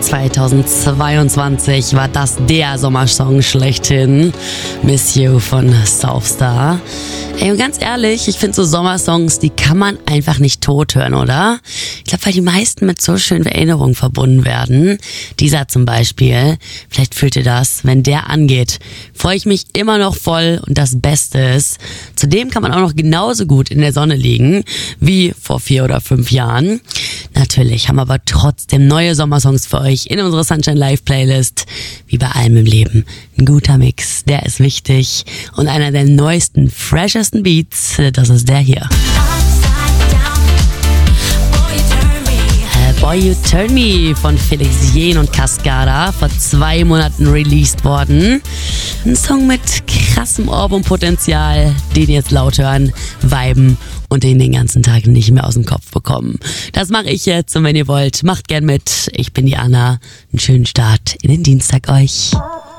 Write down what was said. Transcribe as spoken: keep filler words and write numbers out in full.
zweitausendzweiundzwanzig war das der Sommersong schlechthin. Miss You von Southstar. Ey, und ganz ehrlich, ich finde so Sommersongs, die kann man einfach nicht tot hören, oder? Ich glaube, weil die meisten mit so schönen Erinnerungen verbunden werden. Dieser zum Beispiel, vielleicht fühlt ihr das, wenn der angeht, freue ich mich immer noch voll und das Beste ist, zudem kann man auch noch genauso gut in der Sonne liegen wie vor vier oder fünf Jahren. Natürlich haben wir aber trotzdem neue Sommersongs für euch in unserer Sunshine Live Playlist. Wie bei allem im Leben. Ein guter Mix, der ist wichtig. Und einer der neuesten, freshesten Beats, das ist der hier. Boy You Turn Me von Felix Jähn und Cascada, vor zwei Monaten released worden. Ein Song mit krassem Ohrwurmpotenzial, den jetzt laut hören, viben und den den ganzen Tag nicht mehr aus dem Kopf bekommen. Das mache ich jetzt und wenn ihr wollt, macht gern mit. Ich bin die Anna. Einen schönen Start in den Dienstag euch.